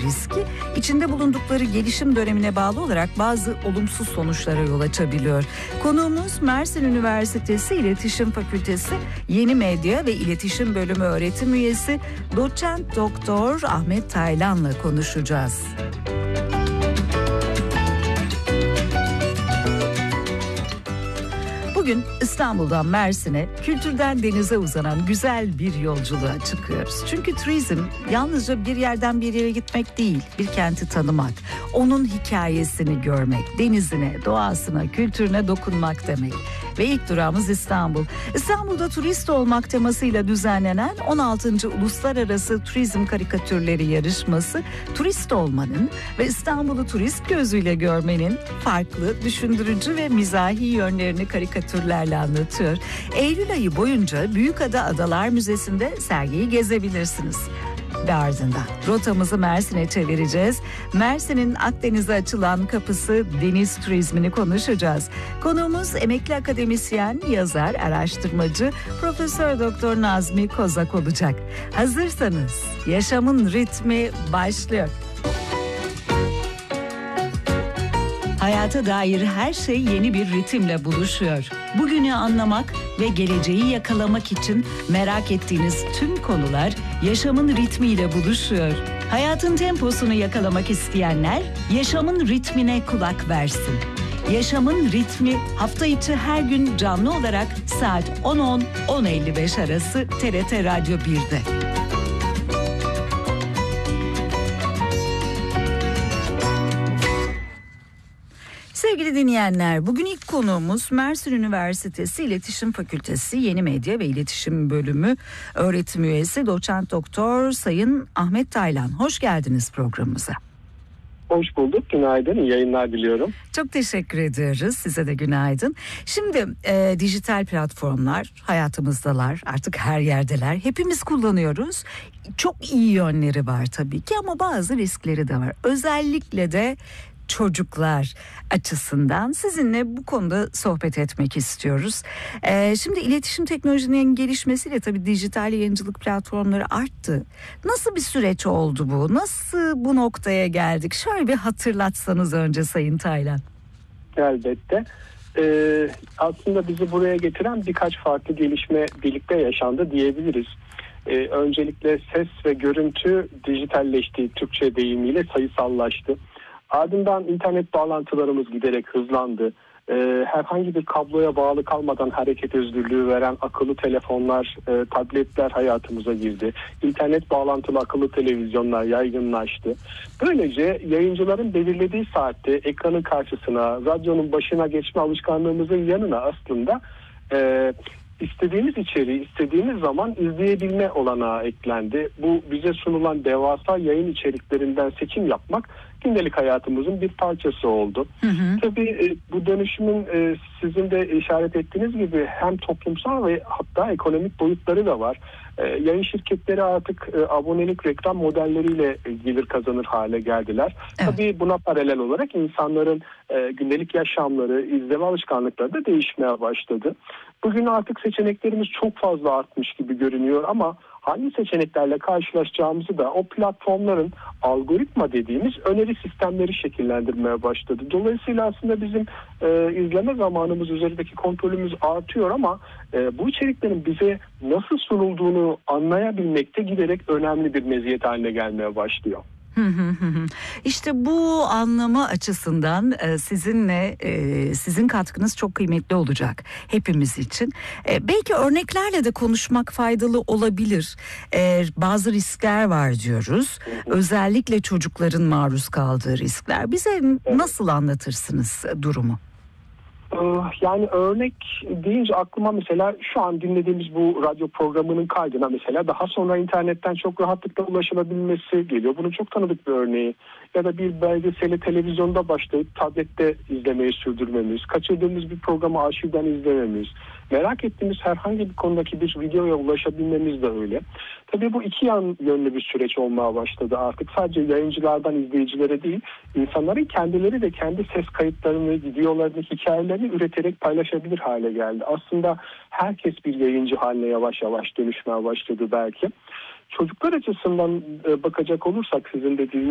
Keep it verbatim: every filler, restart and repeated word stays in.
riski içinde bulundukları gelişim dönemine bağlı olarak bazı olumsuz sonuçlara yol açabiliyor. Konuğumuz Mersin Üniversitesi İletişim Fakültesi Yeni Medya ve İletişim Bölümü öğretim üyesi Doçent Doktor Ahmet Taylan'la konuşacağız. Bugün İstanbul'dan Mersin'e, kültürden denize uzanan güzel bir yolculuğa çıkıyoruz. Çünkü turizm yalnızca bir yerden bir yere gitmek değil, bir kenti tanımak, onun hikayesini görmek, denizine, doğasına, kültürüne dokunmak demek. Ve ilk durağımız İstanbul. İstanbul'da turist olmak temasıyla düzenlenen on altıncı Uluslararası Turizm Karikatürleri Yarışması, turist olmanın ve İstanbul'u turist gözüyle görmenin farklı, düşündürücü ve mizahi yönlerini karikatürlerle anlatıyor. Eylül ayı boyunca Büyükada Adalar Müzesi'nde sergiyi gezebilirsiniz. Ve ardından rotamızı Mersin'e çevireceğiz. Mersin'in Akdeniz'e açılan kapısı deniz turizmini konuşacağız. Konuğumuz emekli akademisyen, yazar, araştırmacı Profesör Doktor Nazmi Kozak olacak. Hazırsanız yaşamın ritmi başlıyor. Hayata dair her şey yeni bir ritimle buluşuyor. Bugünü anlamak ve geleceği yakalamak için merak ettiğiniz tüm konular yaşamın ritmiyle buluşuyor. Hayatın temposunu yakalamak isteyenler yaşamın ritmine kulak versin. Yaşamın ritmi hafta içi her gün canlı olarak saat on on on elli beş arası T R T Radyo bir'de. Sevgili dinleyenler, bugün ilk konuğumuz Mersin Üniversitesi İletişim Fakültesi Yeni Medya ve İletişim Bölümü öğretim üyesi Doçent Doktor Sayın Ahmet Taylan. Hoş geldiniz programımıza. Hoş bulduk. Günaydın. İyi yayınlar diliyorum. Çok teşekkür ediyoruz. Size de günaydın. Şimdi e, dijital platformlar hayatımızdalar. Artık her yerdeler. Hepimiz kullanıyoruz. Çok iyi yönleri var tabii ki ama bazı riskleri de var. Özellikle de çocuklar açısından sizinle bu konuda sohbet etmek istiyoruz. Ee, şimdi iletişim teknolojinin gelişmesiyle tabii dijital yayıncılık platformları arttı. Nasıl bir süreç oldu bu? Nasıl bu noktaya geldik? Şöyle bir hatırlatsanız önce Sayın Taylan. Elbette. Ee, aslında bizi buraya getiren birkaç farklı gelişme birlikte yaşandı diyebiliriz. Ee, öncelikle ses ve görüntü dijitalleşti, Türkçe deyimiyle sayısallaştı. Ardından internet bağlantılarımız giderek hızlandı. Ee, herhangi bir kabloya bağlı kalmadan hareket özgürlüğü veren akıllı telefonlar, e, tabletler hayatımıza girdi. İnternet bağlantılı akıllı televizyonlar yaygınlaştı. Böylece yayıncıların belirlediği saatte ekranın karşısına, radyonun başına geçme alışkanlığımızın yanına aslında e, istediğimiz içeriği istediğimiz zaman izleyebilme olanağı eklendi. Bu bize sunulan devasa yayın içeriklerinden seçim yapmak gündelik hayatımızın bir parçası oldu. Hı hı. Tabii e, bu dönüşümün e, sizin de işaret ettiğiniz gibi hem toplumsal ve hatta ekonomik boyutları da var. E, yayın şirketleri artık e, abonelik reklam modelleriyle e, gelir kazanır hale geldiler. Evet. Tabii buna paralel olarak insanların e, gündelik yaşamları, izleme alışkanlıkları da değişmeye başladı. Bugün artık seçeneklerimiz çok fazla artmış gibi görünüyor ama hangi seçeneklerle karşılaşacağımızı da o platformların algoritma dediğimiz öneri sistemleri şekillendirmeye başladı. Dolayısıyla aslında bizim e, izleme zamanımız, üzerindeki kontrolümüz artıyor ama e, bu içeriklerin bize nasıl sunulduğunu anlayabilmekte giderek önemli bir meziyet haline gelmeye başlıyor. İşte bu anlama açısından sizinle sizin katkınız çok kıymetli olacak hepimiz için. Belki örneklerle de konuşmak faydalı olabilir. Bazı riskler var diyoruz. Özellikle çocukların maruz kaldığı riskler. Bize nasıl anlatırsınız durumu? Yani örnek deyince aklıma mesela şu an dinlediğimiz bu radyo programının kaydına mesela daha sonra internetten çok rahatlıkla ulaşılabilmesi geliyor. Bunun çok tanıdık bir örneği. Ya da bir belgeseli televizyonda başlayıp tablette izlemeyi sürdürmemiz, kaçırdığımız bir programı arşivden izlememiz, merak ettiğimiz herhangi bir konudaki bir videoya ulaşabilmemiz de öyle. Tabii bu iki yan yönlü bir süreç olmaya başladı artık. Sadece yayıncılardan izleyicilere değil, insanların kendileri de kendi ses kayıtlarını, videolarını, hikayelerini üreterek paylaşabilir hale geldi. Aslında herkes bir yayıncı haline yavaş yavaş dönüşmeye başladı belki. Çocuklar açısından bakacak olursak sizin dediğiniz